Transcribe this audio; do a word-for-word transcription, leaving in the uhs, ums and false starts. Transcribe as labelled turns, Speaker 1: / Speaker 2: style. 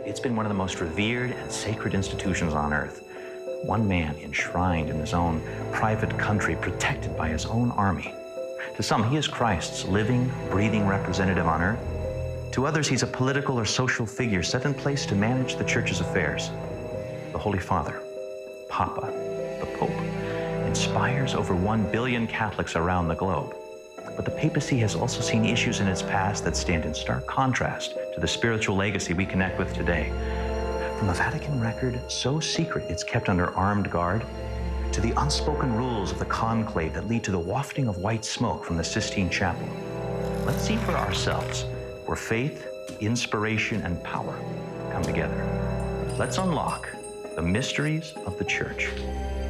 Speaker 1: It's been one of the most revered and sacred institutions on earth. One man enshrined in his own private country, protected by his own army. To some, he is Christ's living, breathing representative on earth. To others, he's a political or social figure set in place to manage the Church's affairs. The Holy Father, Papa, the Pope, inspires over one billion Catholics around the globe. But the papacy has also seen issues in its past that stand in stark contrast to the spiritual legacy we connect with today. From a Vatican record so secret it's kept under armed guard, to the unspoken rules of the conclave that lead to the wafting of white smoke from the Sistine Chapel. Let's see for ourselves where faith, inspiration, and power come together. Let's unlock the mysteries of the Church.